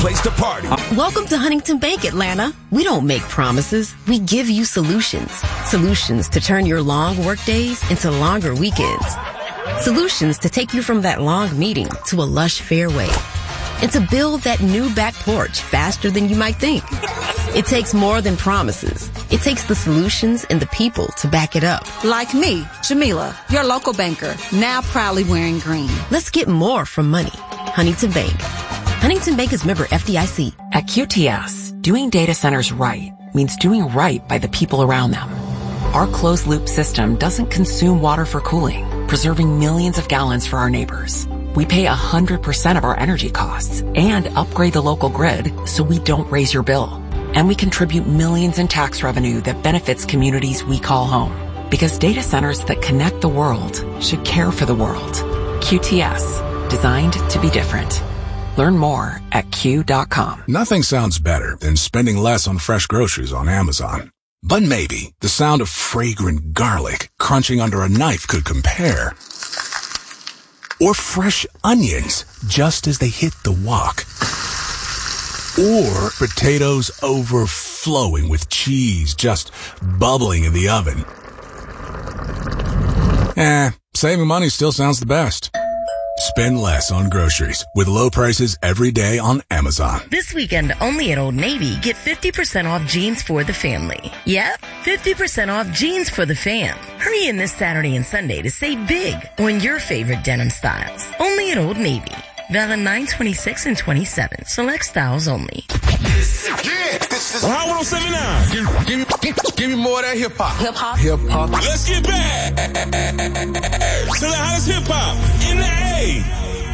place to party. Welcome to Huntington Bank, Atlanta. We don't make promises. We give you solutions. Solutions to turn your long work days into longer weekends. Solutions to take you from that long meeting to a lush fairway. And to build that new back porch faster than you might think. It takes more than promises. It takes the solutions and the people to back it up. Like me, Jamila, your local banker, now proudly wearing green. Let's get more from money. Huntington Bank. Huntington Bank is member FDIC. At QTS, doing data centers right means doing right by the people around them. Our closed-loop system doesn't consume water for cooling, preserving millions of gallons for our neighbors. We pay 100% of our energy costs and upgrade the local grid so we don't raise your bill. And we contribute millions in tax revenue that benefits communities we call home. Because data centers that connect the world should care for the world. QTS, designed to be different. Learn more at Q.com. Nothing sounds better than spending less on fresh groceries on Amazon. But maybe the sound of fragrant garlic crunching under a knife could compare. Or fresh onions just as they hit the wok. Or potatoes overflowing with cheese just bubbling in the oven. Saving money still sounds the best. Spend less on groceries with low prices every day on Amazon. This weekend, only at Old Navy, get 50% off jeans for the family. Yep, 50% off jeans for the fam. Hurry in this Saturday and Sunday to save big on your favorite denim styles. Only at Old Navy. Valid 9/26 and 27. Select styles only. Yeah, this is Hot 107.9. Give me more of that hip hop. Hip hop. Hip hop. Let's get back to the hottest hip hop in the A.